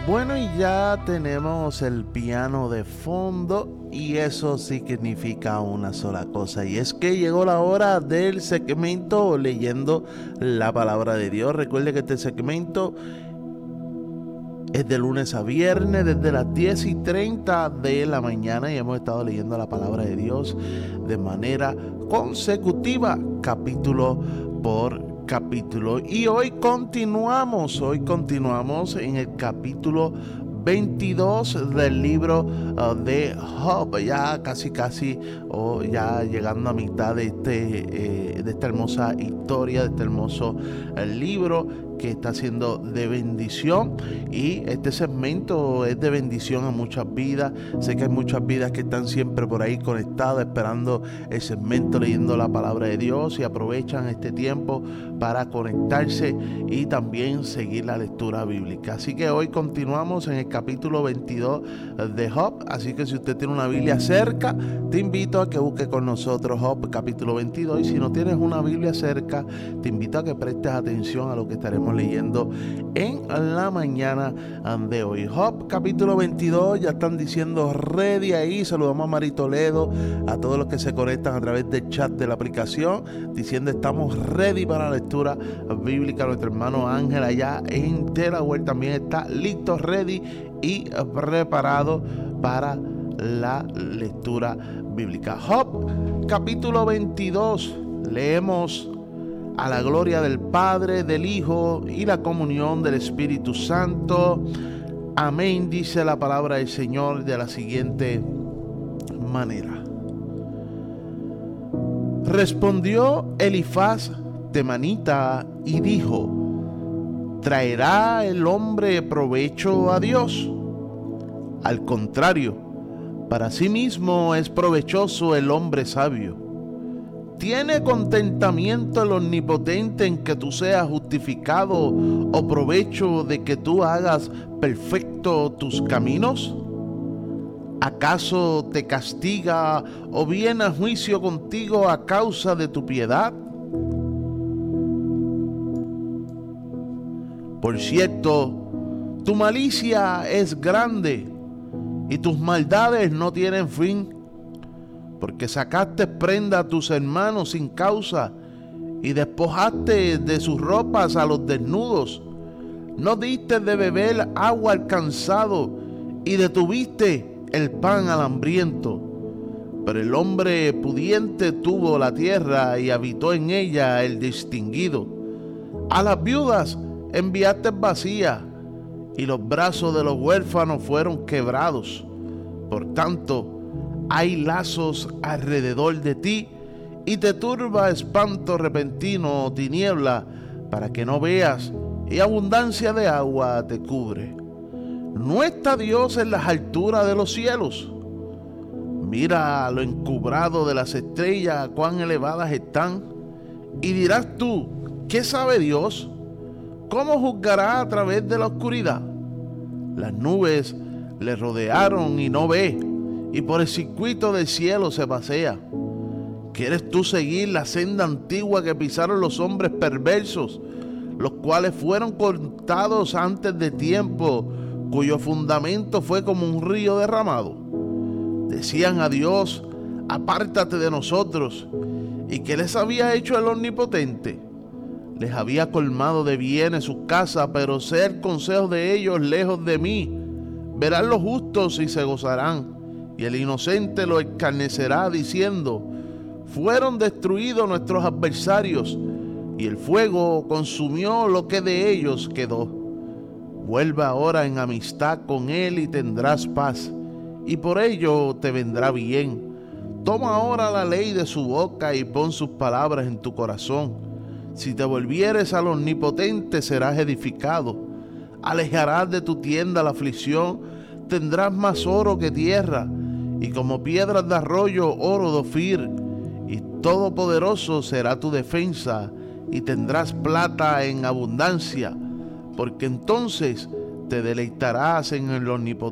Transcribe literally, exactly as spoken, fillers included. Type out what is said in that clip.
Bueno, y ya tenemos el piano de fondo y eso significa una sola cosa, y es que llegó la hora del segmento leyendo la palabra de Dios. Recuerde que este segmento es de lunes a viernes desde las diez y treinta de la mañana y hemos estado leyendo la palabra de Dios de manera consecutiva, capítulo por capítulo. Y hoy continuamos, hoy continuamos en el capítulo veintidós del libro uh, de Job, ya casi casi o oh, ya llegando a mitad de, este, eh, de esta hermosa historia, de este hermoso eh, libro que está siendo de bendición, y este segmento es de bendición a muchas vidas. Sé que hay muchas vidas que están siempre por ahí conectadas esperando el segmento leyendo la palabra de Dios y aprovechan este tiempo para conectarse y también seguir la lectura bíblica. Así que hoy continuamos en el capítulo veintidós de Job, así que si usted tiene una Biblia cerca, te invito a que busque con nosotros Job capítulo veintidós, y si no tienes una Biblia cerca, te invito a que prestes atención a lo que estaremos leyendo en la mañana de hoy. Job capítulo veintidós, ya están diciendo ready ahí. Saludamos a Mari Toledo, a todos los que se conectan a través del chat de la aplicación, diciendo estamos ready para la lectura bíblica. Nuestro hermano Ángel allá en Delaware también está listo, ready y preparado para la lectura bíblica. Job capítulo veintidós, leemos: a la gloria del Padre, del Hijo y la comunión del Espíritu Santo. Amén. Dice la palabra del Señor de la siguiente manera. Respondió Elifaz temanita y dijo: ¿traerá el hombre provecho a Dios? Al contrario, para sí mismo es provechoso el hombre sabio. ¿Tiene contentamiento el Omnipotente en que tú seas justificado, o provecho de que tú hagas perfecto tus caminos? ¿Acaso te castiga o viene a juicio contigo a causa de tu piedad? Por cierto, tu malicia es grande y tus maldades no tienen fin. Porque sacaste prenda a tus hermanos sin causa y despojaste de sus ropas a los desnudos. No diste de beber agua al cansado y detuviste el pan al hambriento. Pero el hombre pudiente tuvo la tierra y habitó en ella el distinguido. A las viudas enviaste vacías y los brazos de los huérfanos fueron quebrados. Por tanto, hay lazos alrededor de ti y te turba espanto repentino o tiniebla para que no veas, y abundancia de agua te cubre. ¿No está Dios en las alturas de los cielos? Mira lo encubrado de las estrellas, cuán elevadas están. Y dirás tú: ¿qué sabe Dios? ¿Cómo juzgará a través de la oscuridad? Las nubes le rodearon y no ve, y por el circuito del cielo se pasea. ¿Quieres tú seguir la senda antigua que pisaron los hombres perversos, los cuales fueron cortados antes de tiempo, cuyo fundamento fue como un río derramado? Decían a Dios: apártate de nosotros. ¿Y qué les había hecho el Omnipotente? Les había colmado de bienes sus casas, pero sé el consejo de ellos lejos de mí. Verán los justos y se gozarán, y el inocente lo escarnecerá diciendo: fueron destruidos nuestros adversarios, y el fuego consumió lo que de ellos quedó. Vuelve ahora en amistad con él y tendrás paz, y por ello te vendrá bien. Toma ahora la ley de su boca y pon sus palabras en tu corazón. Si te volvieres al Omnipotente serás edificado. Alejarás de tu tienda la aflicción, tendrás más oro que tierra, y como piedras de arroyo oro de Ofir, y todopoderoso será tu defensa, y tendrás plata en abundancia, porque entonces te deleitarás en el Omnipotente.